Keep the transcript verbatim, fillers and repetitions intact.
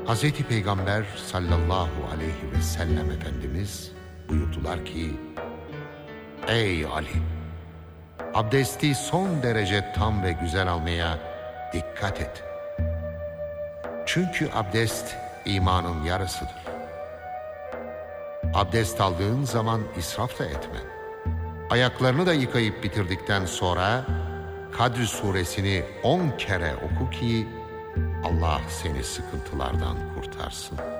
Hazreti Peygamber sallallahu aleyhi ve sellem Efendimiz buyurdular ki: Ey Ali! Abdesti son derece tam ve güzel almaya dikkat et. Çünkü abdest imanın yarısıdır. Abdest aldığın zaman israf da etme. Ayaklarını da yıkayıp bitirdikten sonra Kadr suresini on kere oku ki Allah seni sıkıntılardan kurtarsın.